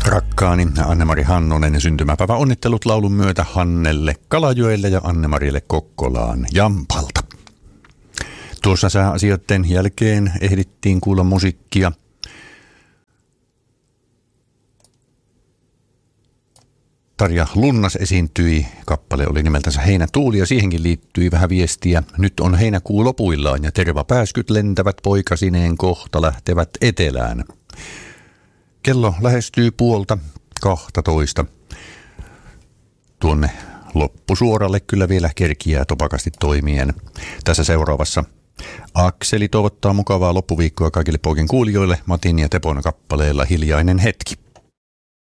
Rakkaani Anne-Mari Hannonen, syntymäpäivä onnittelut laulun myötä Hannelle Kalajoelle ja Anne-Marille Kokkolaan Jampalta. Tuossa sääasioiden jälkeen ehdittiin kuulla musiikkia. Tarja Lunnas esiintyi, kappale oli nimeltänsä Heinätuuli ja siihenkin liittyi vähän viestiä. Nyt on heinäkuu lopuillaan ja tervapääskyt lentävät poikasineen kohta lähtevät etelään. Kello lähestyy 11:30. Tuonne loppusuoralle kyllä vielä kerkiää topakasti toimien. Tässä seuraavassa Akseli toivottaa mukavaa loppuviikkoa kaikille poikin kuulijoille Matin ja Tepon kappaleella Hiljainen hetki.